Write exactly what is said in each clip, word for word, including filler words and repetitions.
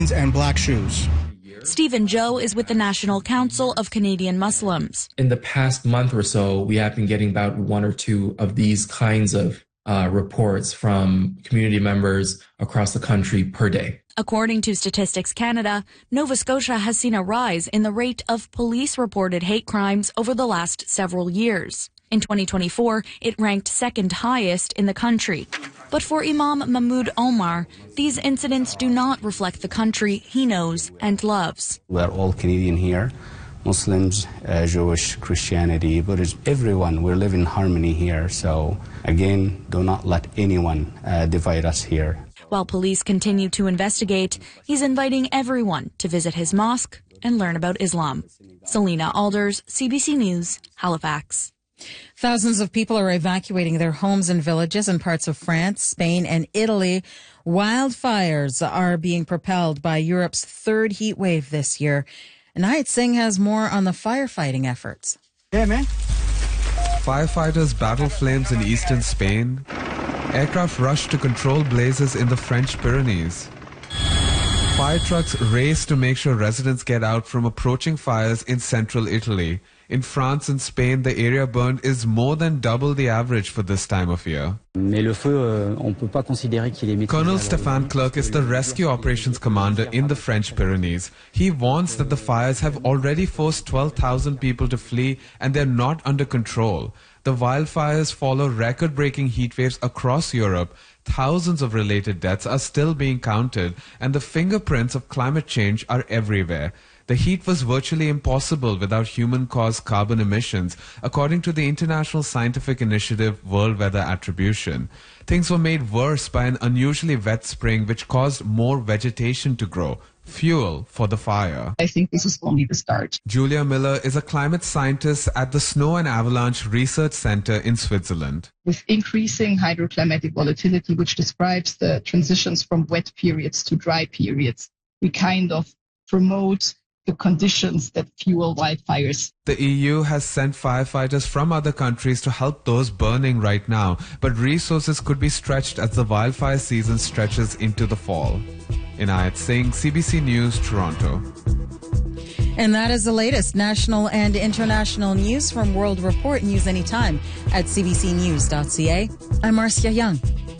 and black shoes. Stephen Joe is with the National Council of Canadian Muslims. In the past month or so, we have been getting about one or two of these kinds of uh, reports from community members across the country per day. According to Statistics Canada, Nova Scotia has seen a rise in the rate of police-reported hate crimes over the last several years. In twenty twenty-four, it ranked second highest in the country. But for Imam Mahmoud Omar, these incidents do not reflect the country he knows and loves. We're all Canadian here, Muslims, uh, Jewish, Christianity, Buddhist, everyone. We live in harmony here. So again, do not let anyone uh, divide us here. While police continue to investigate, he's inviting everyone to visit his mosque and learn about Islam. Selena Alders, C B C News, Halifax. Thousands of people are evacuating their homes and villages in parts of France, Spain, and Italy. Wildfires are being propelled by Europe's third heat wave this year. Anayat Singh has more on the firefighting efforts. Yeah, man. Firefighters battle flames in eastern Spain. Aircraft rush to control blazes in the French Pyrenees. Fire trucks race to make sure residents get out from approaching fires in central Italy. In France and Spain, the area burned is more than double the average for this time of year. Colonel Stéphane Clerc is the rescue operations commander in the French Pyrenees. He warns that the fires have already forced twelve thousand people to flee and they're not under control. The wildfires follow record-breaking heat waves across Europe. Thousands of related deaths are still being counted, and the fingerprints of climate change are everywhere. The heat was virtually impossible without human-caused carbon emissions, according to the international scientific initiative World Weather Attribution. Things were made worse by an unusually wet spring which caused more vegetation to grow. Fuel for the fire. I think this is only the start. Julia Miller is a climate scientist at the Snow and Avalanche Research Center in Switzerland. With increasing hydroclimatic volatility, which describes the transitions from wet periods to dry periods, we kind of promote the conditions that fuel wildfires. The E U has sent firefighters from other countries to help those burning right now, but resources could be stretched as the wildfire season stretches into the fall. Inayat Singh, C B C News, Toronto. And that is the latest national and international news from World Report. News anytime at c b c news dot c a. I'm Marcia Young.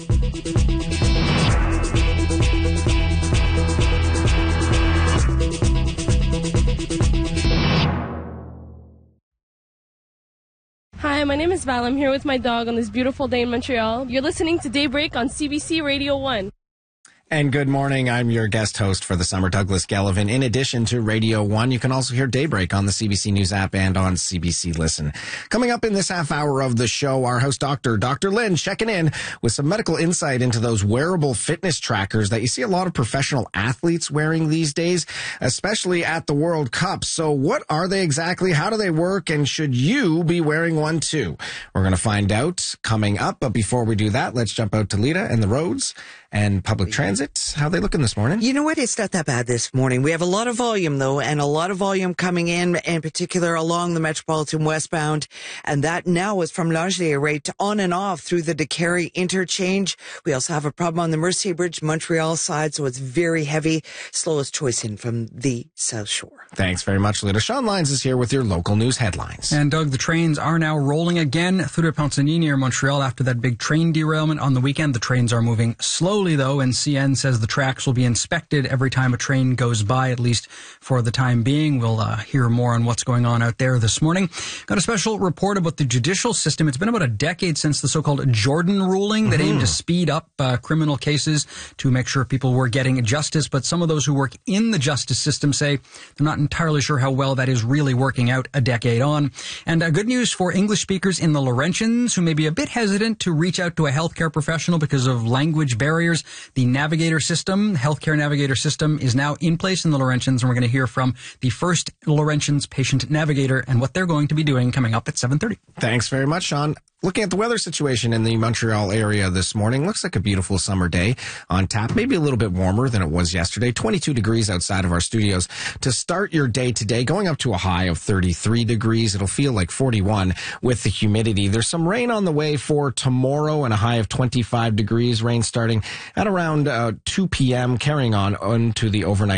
Hi, my name is Val. I'm here with my dog on this beautiful day in Montreal. You're listening to Daybreak on C B C Radio one. And good morning. I'm your guest host for the summer, Douglas Gallivan. In addition to Radio one, you can also hear Daybreak on the C B C News app and on C B C Listen. Coming up in this half hour of the show, our host doctor, Doctor Lynn, checking in with some medical insight into those wearable fitness trackers that you see a lot of professional athletes wearing these days, especially at the World Cup. So what are they exactly? How do they work? And should you be wearing one too? We're going to find out coming up. But before we do that, let's jump out to Lita and the roads and public transit. How are they looking this morning? You know what? It's not that bad this morning. We have a lot of volume, though, and a lot of volume coming in, in particular along the Metropolitan westbound. And that now is from Langelier right on and off through the DeCarry interchange. We also have a problem on the Mercier Bridge, Montreal side, so it's very heavy. Slowest choice in from the South Shore. Thanks very much, Lita. Sean Lyons is here with your local news headlines. And Doug, the trains are now rolling again through to Pontigny near Montreal after that big train derailment on the weekend. The trains are moving slowly, though, and C N says the tracks will be inspected every time a train goes by, at least for the time being. We'll uh, hear more on what's going on out there this morning. Got a special report about the judicial system. It's been about a decade since the so-called Jordan ruling that mm-hmm. aimed to speed up uh, criminal cases to make sure people were getting justice. But some of those who work in the justice system say they're not entirely sure how well that is really working out a decade on. And uh, good news for English speakers in the Laurentians who may be a bit hesitant to reach out to a healthcare professional because of language barriers. The Navigator system, healthcare Navigator system, is now in place in the Laurentians, and we're going to hear from the first Laurentians patient navigator and what they're going to be doing coming up at seven thirty. Thanks very much, Sean. Looking at the weather situation in the Montreal area this morning, looks like a beautiful summer day on tap, maybe a little bit warmer than it was yesterday, twenty-two degrees outside of our studios. To start your day today, going up to a high of thirty-three degrees. It'll feel like forty-one with the humidity. There's some rain on the way for tomorrow and a high of twenty-five degrees. Rain starting at around uh, two p.m., carrying on into the overnight